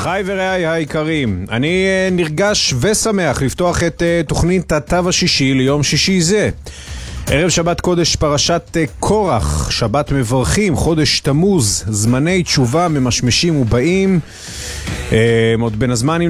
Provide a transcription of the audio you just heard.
אחיי ורעיי היקרים, אני נרגש ושמח לפתוח את תוכנית התו השישי ליום שישי זה. ערב שבת קודש פרשת קורח, שבת מברכים, חודש תמוז, זמני תשובה ממשמשים ובאים. עוד בין הזמנים